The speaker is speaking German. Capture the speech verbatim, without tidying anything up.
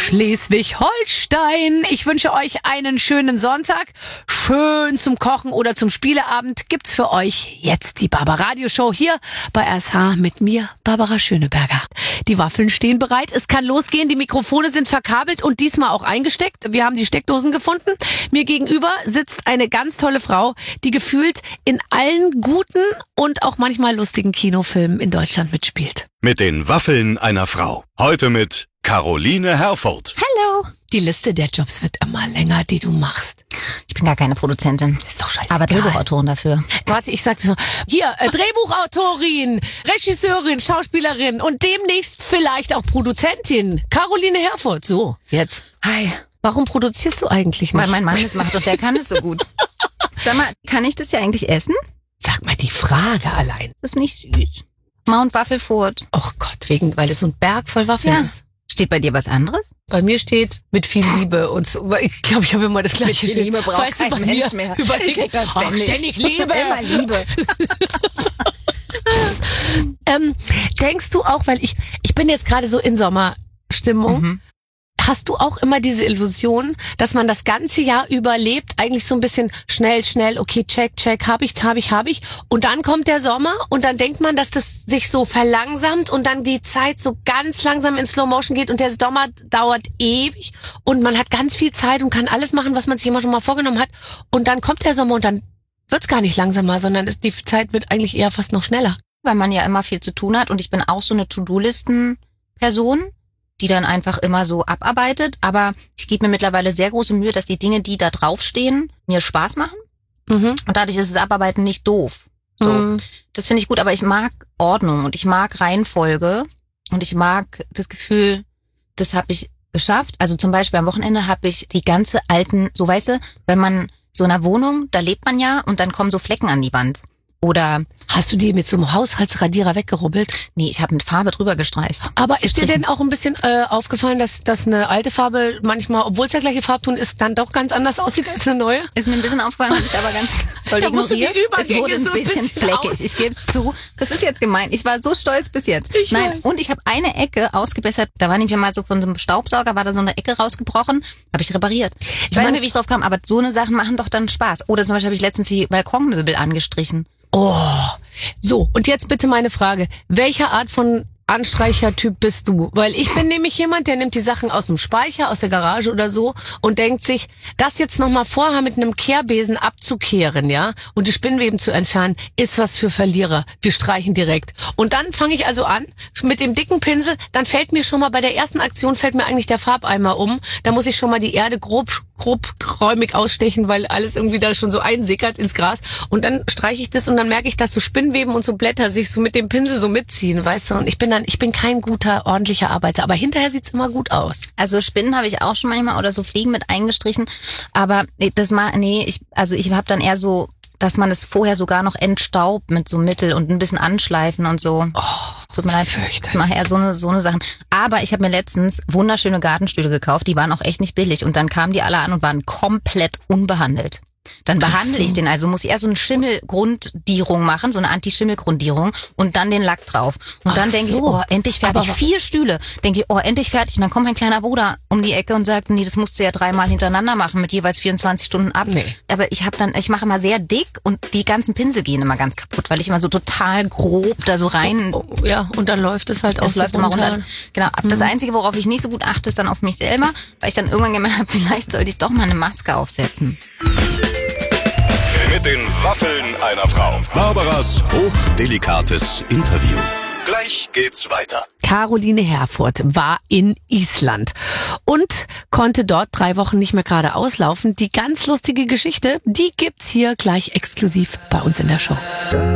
Schleswig-Holstein. Ich wünsche euch einen schönen Sonntag. Schön zum Kochen oder zum Spieleabend gibt's für euch jetzt die Barbaradio-Show hier bei R S H mit mir, Barbara Schöneberger. Die Waffeln stehen bereit. Es kann losgehen. Die Mikrofone sind verkabelt und diesmal auch eingesteckt. Wir haben die Steckdosen gefunden. Mir gegenüber sitzt eine ganz tolle Frau, die gefühlt in allen guten und auch manchmal lustigen Kinofilmen in Deutschland mitspielt. Mit den Waffeln einer Frau. Heute mit Caroline Herfurth. Hallo. Die Liste der Jobs wird immer länger, die du machst. Ich bin gar keine Produzentin. Ist doch scheißegal. Aber Drehbuchautorin dafür. Warte, ich sagte so, hier, äh, Drehbuchautorin, Regisseurin, Schauspielerin und demnächst vielleicht auch Produzentin. Caroline Herfurth. So, jetzt. Hi. Warum produzierst du eigentlich nicht? Weil mein Mann es macht und der kann es so gut. Sag mal, kann ich das ja eigentlich essen? Sag mal, die Frage allein. Das ist nicht süß. Mount Waffelfurt. Oh Gott, wegen, weil es so ein Berg voll Waffeln Ja. ist. Steht bei dir was anderes? Bei mir steht mit viel Liebe und so. Ich glaube, ich habe immer das gleiche. Mit viel Liebe braucht Weißt du, kein bei Mensch mir mehr. Überlegt, Ich krieg das ach, ständig. ständig Liebe. Immer Liebe. ähm, denkst du auch, weil ich, ich bin jetzt gerade so in Sommerstimmung, Mhm. hast du auch immer diese Illusion, dass man das ganze Jahr überlebt, eigentlich so ein bisschen schnell, schnell, okay, check, check, hab ich, hab ich, hab ich. Und dann kommt der Sommer und dann denkt man, dass das sich so verlangsamt und dann die Zeit so ganz langsam in Slow Motion geht und der Sommer dauert ewig und man hat ganz viel Zeit und kann alles machen, was man sich immer schon mal vorgenommen hat. Und dann kommt der Sommer und dann wird's gar nicht langsamer, sondern es, die Zeit wird eigentlich eher fast noch schneller. Weil man ja immer viel zu tun hat und ich bin auch so eine To-Do-Listen-Person, die dann einfach immer so abarbeitet. Aber ich gebe mir mittlerweile sehr große Mühe, dass die Dinge, die da draufstehen, mir Spaß machen. Mhm. Und dadurch ist das Abarbeiten nicht doof. So, Mhm. das finde ich gut. Aber ich mag Ordnung und ich mag Reihenfolge und ich mag das Gefühl, das habe ich geschafft. Also zum Beispiel am Wochenende habe ich die ganze alten, so weißt du, wenn man so in einer Wohnung, da lebt man ja und dann kommen so Flecken an die Wand. Oder Hast du die mit so einem Haushaltsradierer weggerubbelt? nee, ich habe mit Farbe drüber gestreicht. Aber ist dir Gestrichen. denn auch ein bisschen äh, aufgefallen, dass, dass eine alte Farbe manchmal, obwohl es der gleiche Farbton ist, dann doch ganz anders aussieht als eine neue? Ist mir ein bisschen aufgefallen, habe ich aber ganz toll Da musst du die ignoriert. Es Übergänge wurde ein so ein bisschen, bisschen fleckig. aus- Ich gebe es zu. Das ist jetzt gemein. Ich war so stolz bis jetzt. Ich Nein, weiß. und ich habe eine Ecke ausgebessert. Da war nämlich mal so von so einem Staubsauger, war da so eine Ecke rausgebrochen. Habe ich repariert. Ich weiß meine- nicht, wie ich drauf kam, aber so eine Sachen machen doch dann Spaß. Oder zum Beispiel habe ich letztens die Balkonmöbel angestrichen. Oh, so. Und jetzt bitte meine Frage. Welche Art von Anstreichertyp bist du? Weil ich bin nämlich jemand, der nimmt die Sachen aus dem Speicher, aus der Garage oder so und denkt sich, das jetzt nochmal vorher mit einem Kehrbesen abzukehren, ja, und die Spinnweben zu entfernen, ist was für Verlierer. Wir streichen direkt. Und dann fange ich also an, mit dem dicken Pinsel, dann fällt mir schon mal bei der ersten Aktion fällt mir eigentlich der Farbeimer um. Da muss ich schon mal die Erde grob, grob räumig ausstechen, weil alles irgendwie da schon so einsickert ins Gras. Und dann streiche ich das und dann merke ich, dass so Spinnweben und so Blätter sich so mit dem Pinsel so mitziehen, weißt du, und ich bin dann, ich bin kein guter, ordentlicher Arbeiter, aber hinterher sieht's immer gut aus. Also Spinnen habe ich auch schon manchmal oder so Fliegen mit eingestrichen, aber nee, das mal nee, ich also ich habe dann eher so, dass man es vorher sogar noch entstaubt mit so Mittel und ein bisschen anschleifen und so. Oh, Tut mir leid, fürchterlich. ich mache eher so eine so eine Sachen. Aber ich habe mir letztens wunderschöne Gartenstühle gekauft, die waren auch echt nicht billig und dann kamen die alle an und waren komplett unbehandelt. Dann behandle so. ich den, also muss ich eher so eine Schimmelgrunddierung machen, so eine Anti-Schimmel-Grundierung und dann den Lack drauf. Und Ach dann denke ich, so. oh, endlich fertig. Aber wa- Vier Stühle. Denke ich, oh, endlich fertig. Und dann kommt mein kleiner Bruder um die Ecke und sagt, nee, das musst du ja dreimal hintereinander machen mit jeweils vierundzwanzig Stunden ab. Nee. Aber ich habe dann, ich mache immer sehr dick und die ganzen Pinsel gehen immer ganz kaputt, weil ich immer so total grob da so rein. Oh, ja, und dann läuft es halt Es aus. läuft immer runter. Genau. Das Einzige, worauf ich nicht so gut achte, ist dann auf mich selber, weil ich dann irgendwann gemerkt habe, vielleicht sollte ich doch mal eine Maske aufsetzen. Mit den Waffeln einer Frau. Barbaras hochdelikates Interview. Gleich geht's weiter. Caroline Herfurth war in Island und konnte dort drei Wochen nicht mehr gerade auslaufen. Die ganz lustige Geschichte, die gibt's hier gleich exklusiv bei uns in der Show.